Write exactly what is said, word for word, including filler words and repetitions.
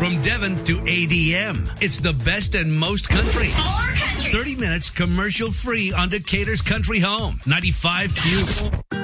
From Devon to A D M, it's the best and most country. More country. thirty minutes commercial free on Decatur's Country Home, ninety-five Q.